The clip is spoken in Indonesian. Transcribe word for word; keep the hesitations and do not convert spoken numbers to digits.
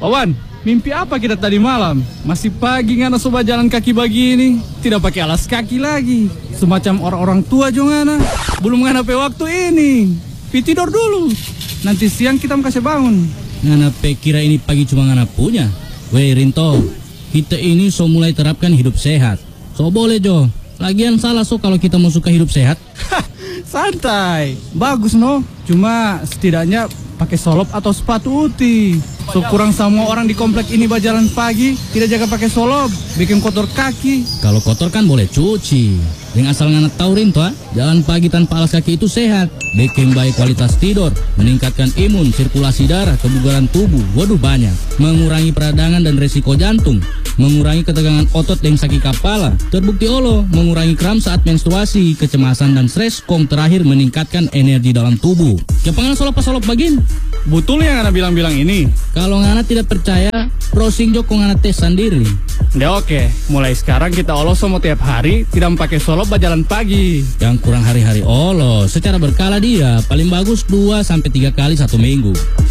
Kawan, mimpi apa kita tadi malam? Masih pagi ngana soba jalan kaki begini. Tidak pakai alas kaki lagi. Semacam orang-orang tua jo ngana. Belum ngana pe waktu ini. Pi tidur dulu. Nanti siang kita kasih bangun. Ngana pe kira ini pagi cuma ngana punya. Weh Rinto, kita ini so mulai terapkan hidup sehat. So boleh Jo. Lagian salah so kalau kita mau suka hidup sehat. Santai. Bagus no. Cuma setidaknya pakai solop atau sepatu uti. So kurang semua orang di komplek ini berjalan pagi tidak jaga pakai solop, bikin kotor kaki. Kalau kotor kan boleh cuci. Yang asal ngana tahu Rinto, jalan pagi tanpa alas kaki itu sehat. Bikin baik kualitas tidur, meningkatkan imun, sirkulasi darah, kebugaran tubuh. Waduh banyak. Mengurangi peradangan dan resiko jantung. Mengurangi ketegangan otot dan sakit kepala. Terbukti olo, mengurangi kram saat menstruasi, kecemasan dan stres. Kong terakhir meningkatkan energi dalam tubuh. Kepangan solop-solop bagin. Betul yang Ngana bilang-bilang ini? Kalau Ngana tidak percaya, browsing jo kong Ngana tes sendiri. Ya oke, mulai sekarang kita olos semua tiap hari, tidak pakai solop berjalan pagi. Yang kurang hari-hari olos, secara berkala dia, paling bagus dua sampai tiga kali satu minggu.